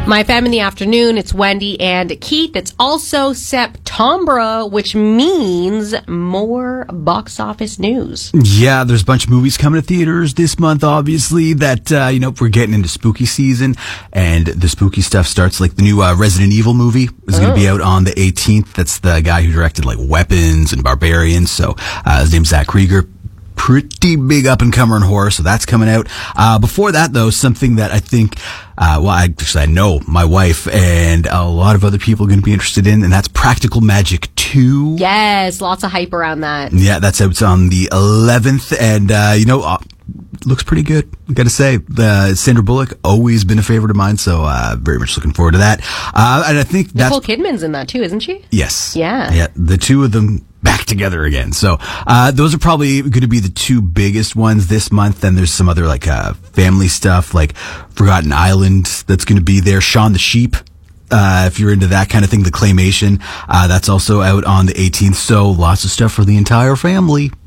My Fam in the Afternoon, it's Wendy and Keith. It's also September, which means more box office news. Yeah, there's a bunch of movies coming to theaters this month, obviously, that, we're getting into spooky season, and the spooky stuff starts, like the new Resident Evil movie is going to be out on the 18th. That's the guy who directed, like, Weapons and Barbarians, so his name's Zach Krieger. Pretty big up-and-comer in horror, so that's coming out. Before that, though, something that I think, I know my wife and a lot of other people are going to be interested in, and that's Practical Magic 2. Yes, lots of hype around that. Yeah, that's out on the 11th, and, looks pretty good, I gotta say. Sandra Bullock, always been a favorite of mine, so very much looking forward to that. And I think Nicole Kidman's in that, too, isn't she? Yes. Yeah. Yeah, the two of them back together again. So those are probably going to be the two biggest ones this month. Then there's some other family stuff like Forgotten Island that's going to be there. Shaun the Sheep, if you're into that kind of thing, the claymation, that's also out on the 18th. So lots of stuff for the entire family.